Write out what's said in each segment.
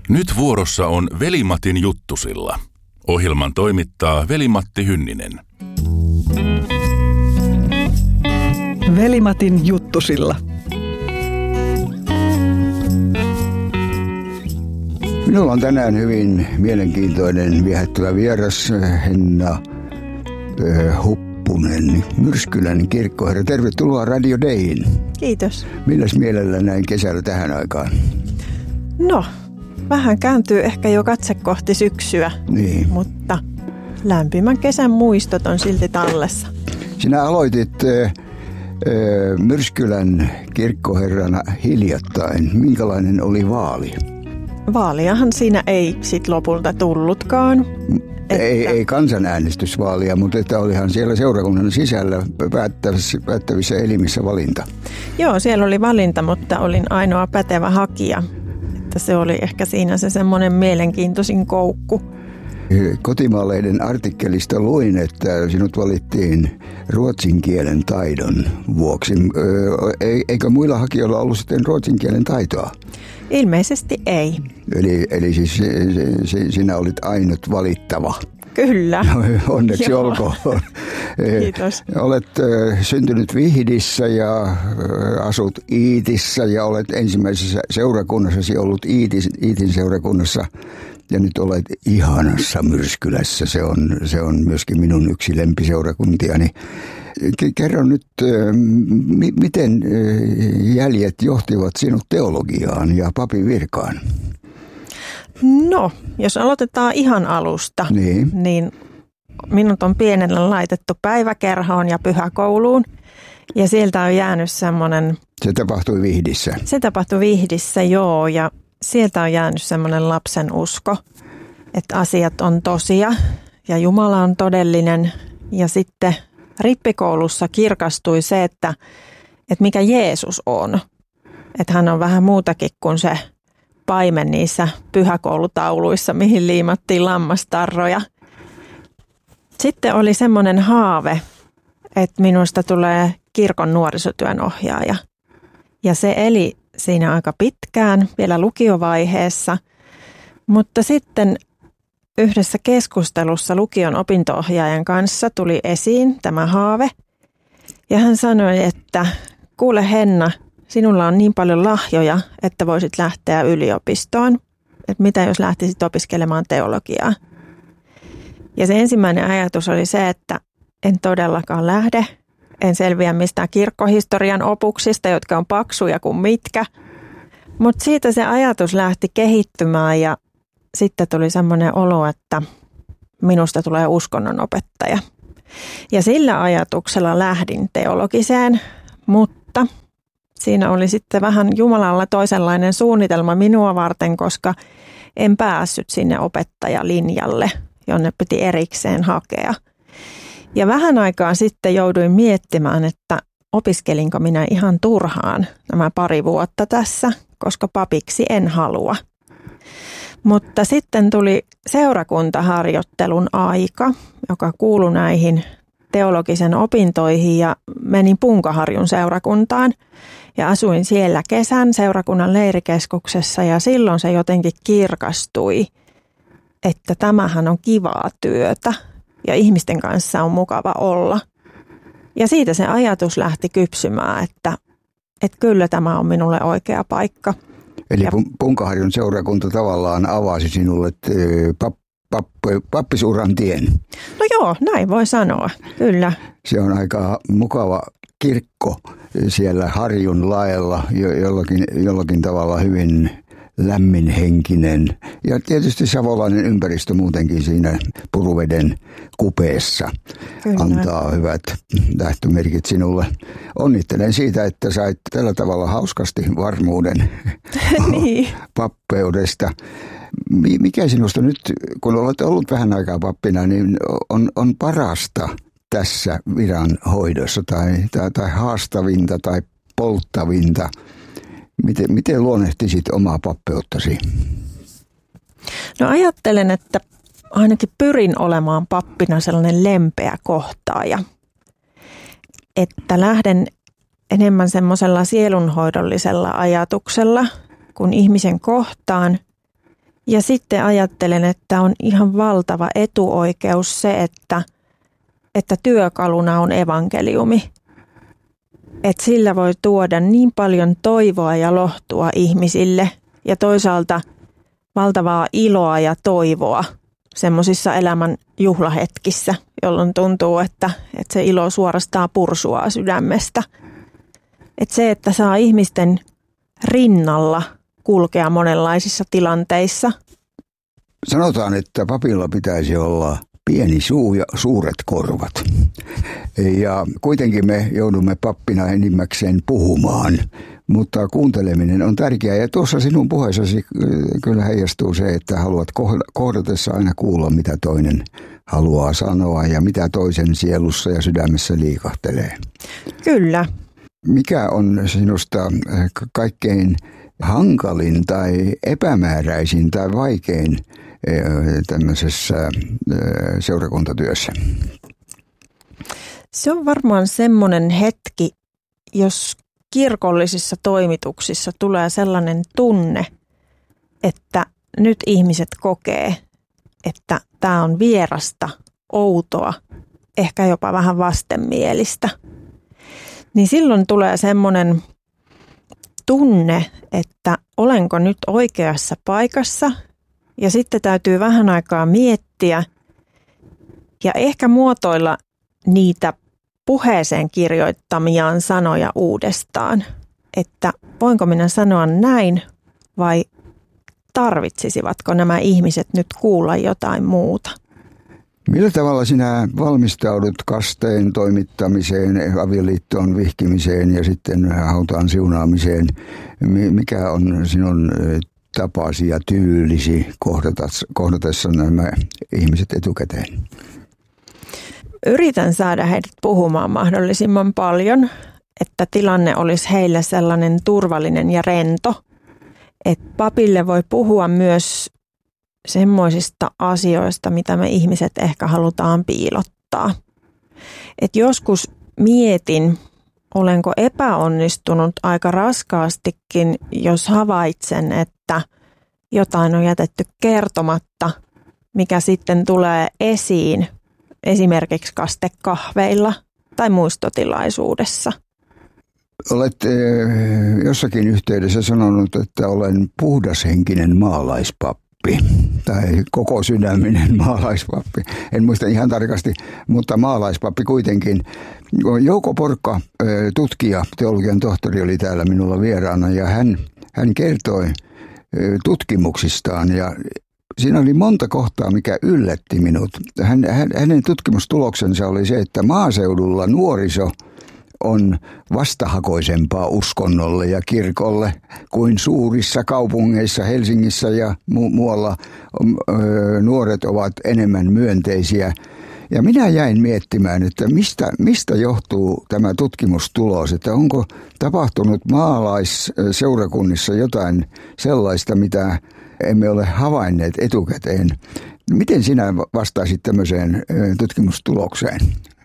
Nyt vuorossa on Veli-Matin juttusilla. Ohjelman toimittaa Veli-Matti Hynninen. Veli-Matin juttusilla. Minulla on tänään hyvin mielenkiintoinen viehättävä vieras, Henna Huppunen, Myrskylän kirkkoherra. Tervetuloa Radio Dayin. Kiitos. Milläs mielellä näin kesällä tähän aikaan? No, vähän kääntyy ehkä jo katse kohti syksyä, niin. Mutta lämpimän kesän muistot on silti tallessa. Sinä aloitit Myrskylän kirkkoherrana hiljattain. Minkälainen oli vaali? Vaaliahan siinä ei sit lopulta tullutkaan. Ei kansanäänestysvaalia, mutta että olihan siellä seurakunnan sisällä päättävissä elimissä valinta. Joo, siellä oli valinta, mutta olin ainoa pätevä hakija. Että se oli ehkä siinä se semmoinen mielenkiintoisin koukku. Kotimaalehden artikkelista luin, että sinut valittiin ruotsin kielen taidon vuoksi. Eikö muilla hakijoilla ollut sitten ruotsin kielen taitoa? Ilmeisesti ei. Eli siis sinä olit ainut valittava. Kyllä. Onneksi Joo. olkoon. Kiitos. Olet syntynyt Vihdissä ja asut Iitissä ja olet ensimmäisessä seurakunnassasi ollut Iitin seurakunnassa. Ja nyt olet ihanassa Myrskylässä. Se on myöskin minun yksi lempiseurakuntiani. Kerro nyt, miten jäljet johtivat sinut teologiaan ja papin virkaan? No, jos aloitetaan ihan alusta, niin minut on pienellä laitettu päiväkerhoon ja pyhäkouluun. Ja sieltä on jäänyt semmoinen... Se tapahtui Vihdissä? Se tapahtui Vihdissä, joo. Ja sieltä on jäänyt semmoinen lapsen usko, että asiat on tosia ja Jumala on todellinen. Ja sitten rippikoulussa kirkastui se, että mikä Jeesus on. Että hän on vähän muutakin kuin se paimen niissä pyhäkoulutauluissa, mihin liimattiin lammastarroja. Sitten oli semmoinen haave, että minusta tulee kirkon nuorisotyön ohjaaja. Ja se eli siinä aika pitkään, vielä lukiovaiheessa. Mutta sitten yhdessä keskustelussa lukion opinto-ohjaajan kanssa tuli esiin tämä haave. Ja hän sanoi, että kuule Henna, sinulla on niin paljon lahjoja, että voisit lähteä yliopistoon. Että mitä jos lähtisit opiskelemaan teologiaa? Ja se ensimmäinen ajatus oli se, että en todellakaan lähde. En selviä mistään kirkkohistorian opuksista, jotka on paksuja kuin mitkä. Mutta siitä se ajatus lähti kehittymään ja sitten tuli semmoinen olo, että minusta tulee uskonnonopettaja. Ja sillä ajatuksella lähdin teologiseen, mutta siinä oli sitten vähän Jumalalla toisenlainen suunnitelma minua varten, koska en päässyt sinne opettajalinjalle, jonne piti erikseen hakea. Ja vähän aikaa sitten jouduin miettimään, että opiskelinko minä ihan turhaan nämä 2 vuotta tässä, koska papiksi en halua. Mutta sitten tuli seurakuntaharjoittelun aika, joka kuului näihin teologisen opintoihin ja menin Punkaharjun seurakuntaan. Ja asuin siellä kesän seurakunnan leirikeskuksessa ja silloin se jotenkin kirkastui, että tämähän on kivaa työtä ja ihmisten kanssa on mukava olla. Ja siitä se ajatus lähti kypsymään, että kyllä tämä on minulle oikea paikka. Eli Punkaharjun seurakunta tavallaan avasi sinulle pappisuran tien. No joo, näin voi sanoa, kyllä. Se on aika mukava kirkko siellä Harjun laella, jollakin tavalla hyvin lämminhenkinen. Ja tietysti savolainen ympäristö muutenkin siinä Puruveden kupeessa antaa hyvät lähtömerkit sinulle. Onnittelen siitä, että sait tällä tavalla hauskasti varmuuden niin. pappeudesta. Mikä sinusta nyt, kun olet ollut vähän aikaa pappina, niin on parasta tässä viran hoidossa tai haastavinta tai polttavinta? Miten luonnehtisit omaa pappeuttasi? No ajattelen, että ainakin pyrin olemaan pappina sellainen lempeä kohtaaja. Että lähden enemmän semmoisella sielunhoidollisella ajatuksella, kun ihmisen kohtaan Ja sitten ajattelen, että on ihan valtava etuoikeus se, että työkaluna on evankeliumi. Että sillä voi tuoda niin paljon toivoa ja lohtua ihmisille ja toisaalta valtavaa iloa ja toivoa semmoisissa elämän juhlahetkissä, jolloin tuntuu, että se ilo suorastaan pursuaa sydämestä. Että se, että saa ihmisten rinnalla kulkea monenlaisissa tilanteissa. Sanotaan, että papilla pitäisi olla pieni suu ja suuret korvat. Ja kuitenkin me joudumme pappina enimmäkseen puhumaan, mutta kuunteleminen on tärkeää. Ja tuossa sinun puheessasi kyllä heijastuu se, että haluat kohdatessa aina kuulla, mitä toinen haluaa sanoa ja mitä toisen sielussa ja sydämessä liikahtelee. Kyllä. Mikä on sinusta kaikkein hankalin tai epämääräisin tai vaikein tämmöisessä seurakuntatyössä? Se on varmaan semmoinen hetki, jos kirkollisissa toimituksissa tulee sellainen tunne, että nyt ihmiset kokee, että tämä on vierasta, outoa, ehkä jopa vähän vastenmielistä. Niin silloin tulee semmoinen tunne, että olenko nyt oikeassa paikassa ja sitten täytyy vähän aikaa miettiä ja ehkä muotoilla niitä puheeseen kirjoittamiaan sanoja uudestaan, että voinko minä sanoa näin vai tarvitsisivatko nämä ihmiset nyt kuulla jotain muuta? Millä tavalla sinä valmistaudut kasteen toimittamiseen, avioliittoon vihkimiseen ja sitten hautaan siunaamiseen? Mikä on sinun tapasi ja tyylisi kohdatessa nämä ihmiset etukäteen? Yritän saada heidät puhumaan mahdollisimman paljon, että tilanne olisi heille sellainen turvallinen ja rento. Että papille voi puhua myös semmoisista asioista, mitä me ihmiset ehkä halutaan piilottaa. Et joskus mietin, olenko epäonnistunut aika raskaastikin, jos havaitsen, että jotain on jätetty kertomatta, mikä sitten tulee esiin esimerkiksi kastekahveilla tai muistotilaisuudessa. Olet jossakin yhteydessä sanonut, että olen puhdashenkinen maalaispappi tai koko sydäminen maalaispappi. En muista ihan tarkasti, mutta maalaispappi kuitenkin. Jouko Porkka, tutkija, teologian tohtori, oli täällä minulla vieraana ja hän kertoi tutkimuksistaan ja siinä oli monta kohtaa, mikä yllätti minut. Hänen tutkimustuloksensa oli se, että maaseudulla nuoriso on vastahakoisempaa uskonnolle ja kirkolle kuin suurissa kaupungeissa, Helsingissä ja muualla nuoret ovat enemmän myönteisiä. Ja minä jäin miettimään, että mistä johtuu tämä tutkimustulos, että onko tapahtunut maalaisseurakunnissa jotain sellaista, mitä emme ole havainneet etukäteen. Miten sinä vastaisit tämmöiseen tutkimustulokseen?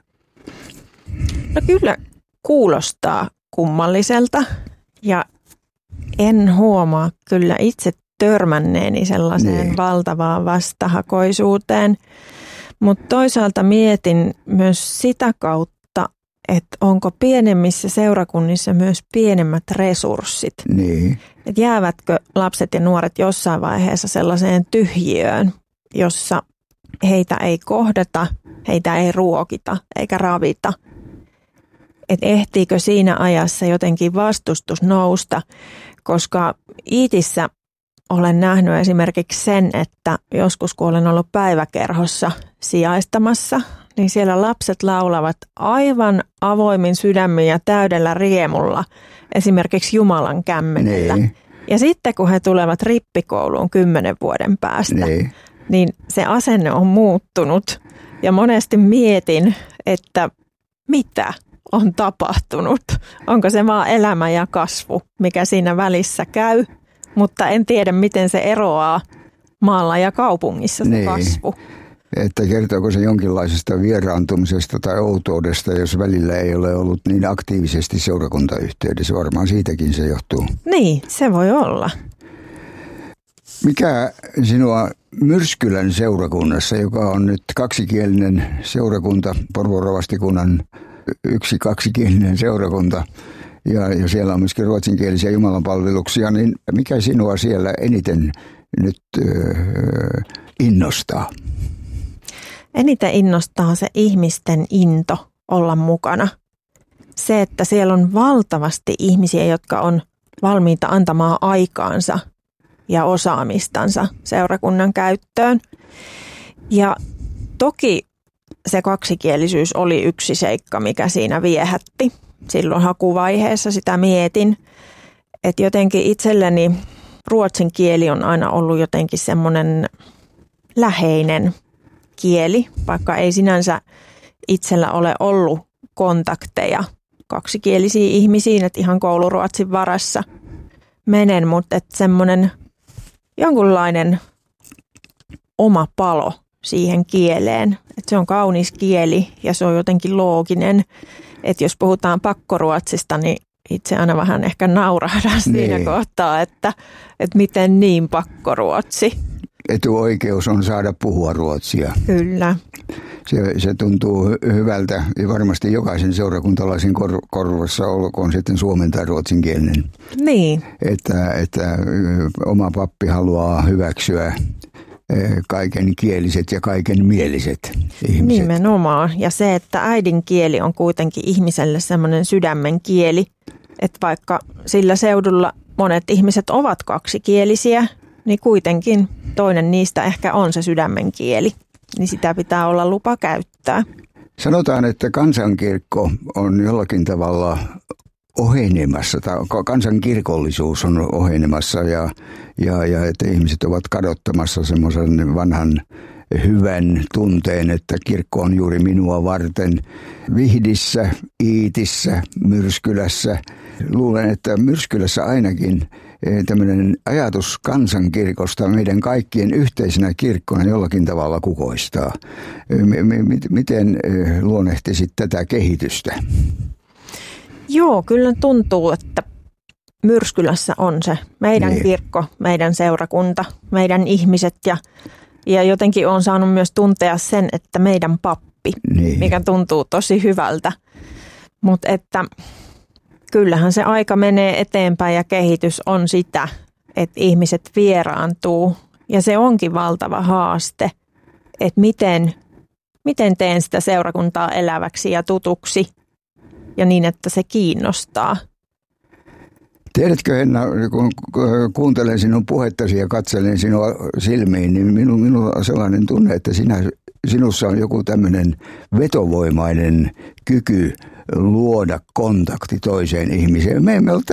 No kyllä kuulostaa kummalliselta ja en huomaa kyllä itse törmänneeni sellaiseen valtavaan vastahakoisuuteen. Mutta toisaalta mietin myös sitä kautta, että onko pienemmissä seurakunnissa myös pienemmät resurssit. Niin. Että jäävätkö lapset ja nuoret jossain vaiheessa sellaiseen tyhjiöön, jossa heitä ei kohdata, heitä ei ruokita eikä ravita. Että ehtiikö siinä ajassa jotenkin vastustus nousta, koska Iitissä olen nähnyt esimerkiksi sen, että joskus kun olen ollut päiväkerhossa sijaistamassa, niin siellä lapset laulavat aivan avoimin sydämin ja täydellä riemulla, esimerkiksi Jumalan kämmenellä. Niin. Ja sitten kun he tulevat rippikouluun 10 vuoden päästä, niin se asenne on muuttunut. Ja monesti mietin, että mitä on tapahtunut. Onko se vaan elämä ja kasvu, mikä siinä välissä käy, mutta en tiedä, miten se eroaa maalla ja kaupungissa se kasvu. Että kertooko se jonkinlaisesta vieraantumisesta tai outoudesta, jos välillä ei ole ollut niin aktiivisesti seurakuntayhteydessä. Varmaan siitäkin se johtuu. Niin, se voi olla. Mikä sinua Myrskylän seurakunnassa, joka on nyt kaksikielinen seurakunta, Porvoon rovastikunnan yksi kaksikielinen seurakunta, ja siellä on myöskin ruotsinkielisiä jumalanpalveluksia, niin mikä sinua siellä eniten nyt innostaa? Eniten innostaa se ihmisten into olla mukana. Se, että siellä on valtavasti ihmisiä, jotka on valmiita antamaan aikaansa ja osaamistansa seurakunnan käyttöön. Ja toki se kaksikielisyys oli yksi seikka, mikä siinä viehätti. Silloin hakuvaiheessa sitä mietin, että jotenkin itselleni ruotsin kieli on aina ollut jotenkin semmoinen läheinen kieli, vaikka ei sinänsä itsellä ole ollut kontakteja kaksikielisiin ihmisiin, että ihan kouluruotsin varassa menen, mutta että semmoinen jonkunlainen oma palo siihen kieleen, että se on kaunis kieli ja se on jotenkin looginen, että jos puhutaan pakkoruotsista, niin itse aina vähän ehkä naurahdan siinä kohtaa, että miten niin pakkoruotsi. Etuoikeus on saada puhua ruotsia. Kyllä. Se tuntuu hyvältä ja varmasti jokaisen seurakuntalaisen korvassa olkoon sitten suomen tai ruotsinkielinen. Niin. Että oma pappi haluaa hyväksyä kaikenkieliset ja kaikenmieliset ihmiset. Nimenomaan. Ja se, että äidinkieli on kuitenkin ihmiselle semmoinen sydämen kieli, että vaikka sillä seudulla monet ihmiset ovat kaksikielisiä, niin kuitenkin toinen niistä ehkä on se sydämen kieli, niin sitä pitää olla lupa käyttää. Sanotaan, että kansankirkko on jollakin tavalla ohenemassa, tai kansankirkollisuus on ohenemassa ja että ihmiset ovat kadottamassa semmoisen vanhan hyvän tunteen, että kirkko on juuri minua varten. Vihdissä, Iitissä, Myrskylässä. Luulen, että Myrskylässä ainakin tämmöinen ajatus kansankirkosta meidän kaikkien yhteisenä kirkkona jollakin tavalla kukoistaa. Miten luonnehtisit tätä kehitystä? Joo, kyllä tuntuu, että Myrskylässä on se meidän kirkko, meidän seurakunta, meidän ihmiset ja jotenkin olen saanut myös tuntea sen, että meidän pappi, mikä tuntuu tosi hyvältä. Mutta että kyllähän se aika menee eteenpäin ja kehitys on sitä, että ihmiset vieraantuu ja se onkin valtava haaste, että miten teen sitä seurakuntaa eläväksi ja tutuksi ja niin, että se kiinnostaa. Tiedätkö, Henna, kun kuuntelen sinun puhettasi ja katselen sinua silmiin, niin minulla on sellainen tunne, että sinussa on joku tämmöinen vetovoimainen kyky luoda kontakti toiseen ihmiseen. Me emme ole